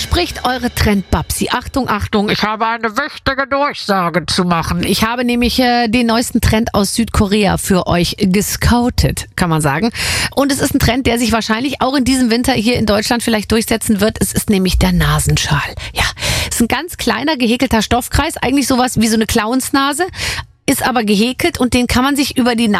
spricht eure Trend-Babsi? Achtung, Achtung, ich habe eine wichtige Durchsage zu machen. Ich habe nämlich den neuesten Trend aus Südkorea für euch gescoutet, kann man sagen. Und es ist ein Trend, der sich wahrscheinlich auch in diesem Winter hier in Deutschland vielleicht durchsetzen wird. Es ist nämlich der Nasenschal. Ja, es ist ein ganz kleiner, gehäkelter Stoffkreis, eigentlich sowas wie so eine Clownsnase, ist aber gehäkelt und den kann man sich über die